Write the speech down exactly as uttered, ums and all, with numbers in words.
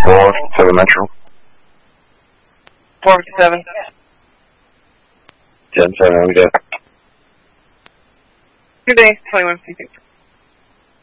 four seven Metro. four fifty-seven. ten seven, we got. Good day, twenty-one fifty-six.